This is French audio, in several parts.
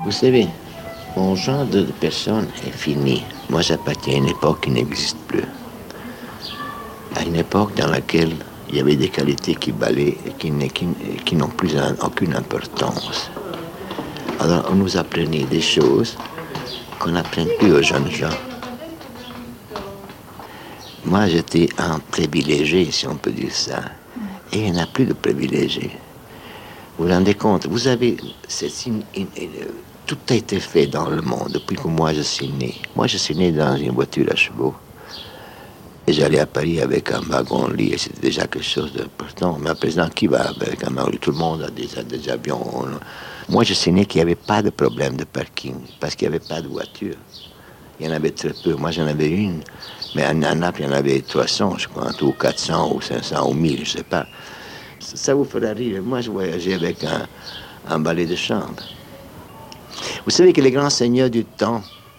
Vous savez, mon genre de personne est fini. Moi, j'appartiens à une époque qui n'existe plus. À une époque dans laquelle il y avait des qualités qui valaient et qui n'ont plus aucune importance. Alors, on nous apprenait des choses qu'on n'apprend plus aux jeunes gens. Moi, j'étais un privilégié, si on peut dire ça. Et il n'y en a plus de privilégiés. Vous vous rendez compte, vous avez... tout a été fait dans le monde depuis que moi je suis né. Moi, je suis né dans une voiture à chevaux. Et j'allais à Paris avec un wagon-lit, et c'était déjà quelque chose d'important. Mais à présent, qui va avec un wagon-lit? Tout le monde a des avions. Moi, je suis né qu'il n'y avait pas de problème de parking, parce qu'il n'y avait pas de voiture. Il y en avait très peu. Moi, j'en avais une. Mais à Naples, il y en avait 300, je crois, ou 400, ou 500, ou 1000, je ne sais pas. Ça vous fera rire. Moi, je voyageais avec un balai de chambre. Vous savez que les grands seigneurs du temps,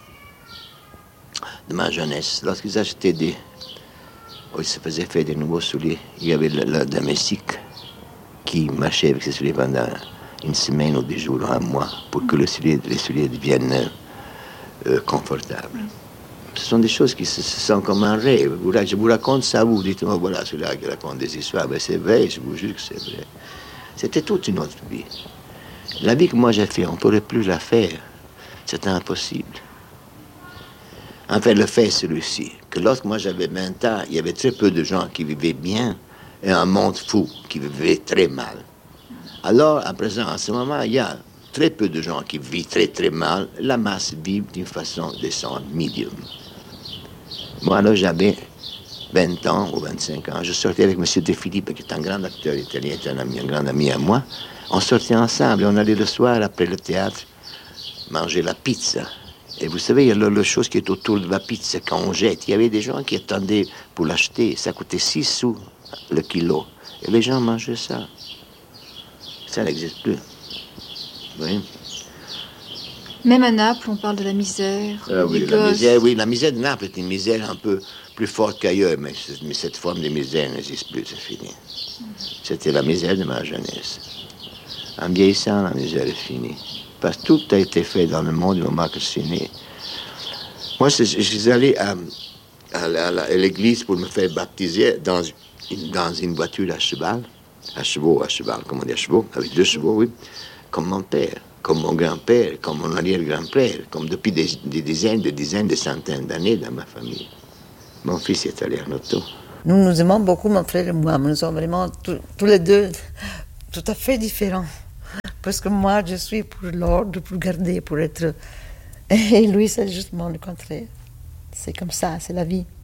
de ma jeunesse, lorsqu'ils achetaient ils se faisaient faire des nouveaux souliers, il y avait le domestique qui marchait avec ses souliers pendant une semaine ou des jours ou un mois pour que les souliers deviennent confortables. Ce sont des choses qui se sentent comme un rêve. Je vous raconte ça, vous dites-moi, voilà, celui-là qui raconte des histoires. Ben, c'est vrai, je vous jure que c'est vrai. C'était toute une autre vie. La vie que moi j'ai faite, on ne pourrait plus la faire. C'était impossible. En fait, le fait est celui-ci, que lorsque moi j'avais 20 ans, il y avait très peu de gens qui vivaient bien et un monde fou qui vivait très mal. Alors, à présent, en ce moment, il y a très peu de gens qui vivent très très mal. La masse vit d'une façon décente, medium. Moi, alors, j'avais 20 ans ou 25 ans. Je sortais avec M. De Philippe, qui est un grand acteur italien, un grand ami à moi. On sortait ensemble et on allait le soir, après le théâtre, manger la pizza. Et vous savez, il y a le chose qui est autour de la pizza quand on jette. Il y avait des gens qui attendaient pour l'acheter. Ça coûtait 6 sous le kilo. Et les gens mangeaient ça. Ça n'existe plus. Oui. Même à Naples, on parle de la misère. Oui, la misère, oui, la misère de Naples est une misère un peu plus forte qu'ailleurs, mais cette forme de misère n'existe plus, c'est fini. C'était la misère de ma jeunesse. En vieillissant, la misère est finie. Parce que tout a été fait dans le monde du moment que je suis né. Moi, je suis allé à l'église pour me faire baptiser dans une voiture à cheval, comme on dit à chevaux, avec 2 chevaux, oui, comme mon père, comme mon grand-père, comme mon arrière-grand-père, comme depuis des dizaines, des centaines d'années dans ma famille. Mon fils est allé en auto. Nous nous aimons beaucoup, mon frère et moi, mais nous sommes vraiment tous les deux tout à fait différents. Parce que moi, je suis pour l'ordre, pour garder, pour être... Et lui, c'est justement le contraire. C'est comme ça, c'est la vie.